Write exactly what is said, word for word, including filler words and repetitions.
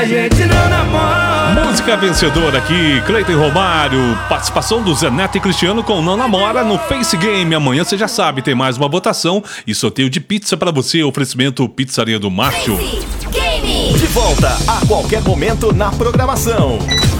A gente não namora. Música vencedora aqui, Cleiton Romário, participação do Zé Neto e Cristiano com Não Namora no Face Game. Amanhã você já sabe, tem mais uma votação e sorteio de pizza pra você, oferecimento Pizzaria do Márcio. De volta a qualquer momento na programação.